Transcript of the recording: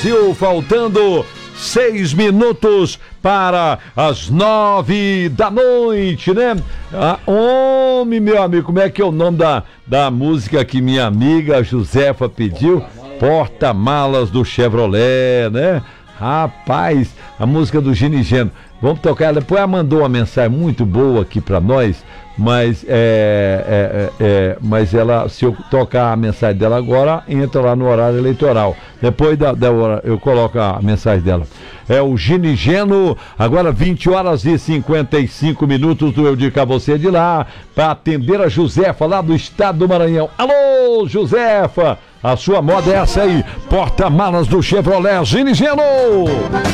Faltando 6 minutos para as 9 da noite, né? Homem, meu amigo, como é que é o nome da música que minha amiga Josefa pediu? Porta-malas do Chevrolet, né? Rapaz, a música do Gini Geno. Vamos tocar ela. Depois ela mandou uma mensagem muito boa aqui para nós, mas mas ela, se eu tocar a mensagem dela agora, entra lá no horário eleitoral. Depois da hora, eu coloco a mensagem dela. É o Gini Geno, agora 20 horas e 55 minutos do Eu Digo a Você de lá, para atender a Josefa lá do estado do Maranhão. Alô, Josefa! A sua moda é essa aí, porta-malas do Chevrolet Gini Geno!